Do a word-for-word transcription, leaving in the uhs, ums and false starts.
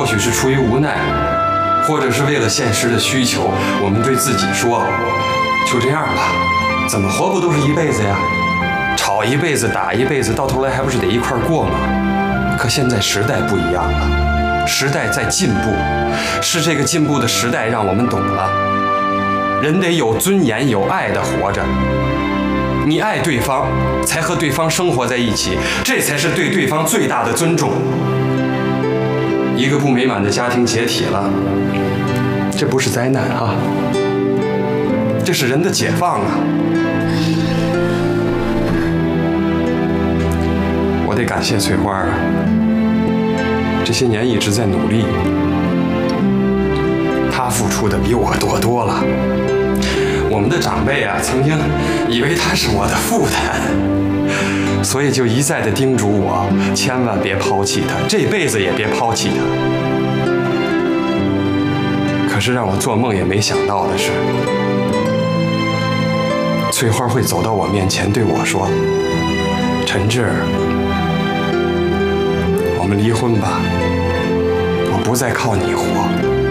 许是出于无奈，或者是为了现实的需求，我们对自己说，就这样吧，怎么活不都是一辈子呀？吵一辈子，打一辈子，到头来还不是得一块过吗？可现在时代不一样了，时代在进步，是这个进步的时代让我们懂了，人得有尊严、有爱的活着。你爱对方，才和对方生活在一起，这才是对对方最大的尊重。一个不美满的家庭解体了，这不是灾难啊，这是人的解放啊！我得感谢翠花啊，这些年一直在努力，她付出的比我多多了。我们的长辈啊，曾经以为她是我的负担，所以就一再的叮嘱我，千万别抛弃她，这辈子也别抛弃她。可是让我做梦也没想到的是，翠花会走到我面前对我说：“陈志，我们离婚吧，我不再靠你活。”